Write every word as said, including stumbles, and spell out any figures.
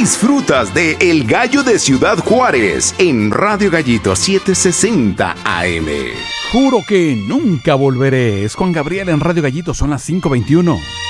Disfrutas de El Gallo de Ciudad Juárez en Radio Gallito setecientos sesenta A M. Juro que nunca volveré. Es Juan Gabriel en Radio Gallito, son las cinco veintiuno.